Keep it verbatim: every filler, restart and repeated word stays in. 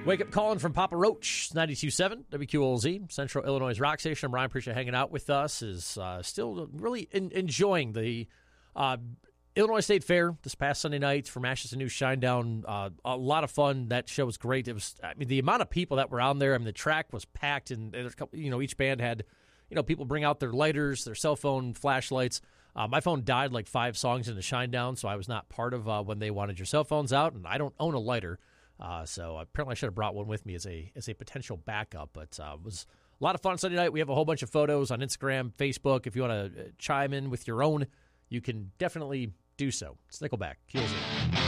Wake up calling from Papa Roach, ninety-two point seven W Q L Z, Central Illinois Rock Station. I'm Ryan, appreciate hanging out with us. Is uh, still really in, enjoying the uh, Illinois State Fair this past Sunday night from Ashes to New Shinedown. Uh, a lot of fun. That show was great. It was, I mean, the amount of people that were on there. I mean, the track was packed, and there's a couple, you know, each band had, you know, people bring out their lighters, their cell phone flashlights. Uh, my phone died like five songs into Shinedown, so I was not part of uh, when they wanted your cell phones out, and I don't own a lighter. Uh, so apparently I should have brought one with me as a as a potential backup, but uh, it was a lot of fun Sunday night. We have a whole bunch of photos on Instagram, Facebook. If you want to chime in with your own, you can definitely do so. It's Nickelback, Q L Z.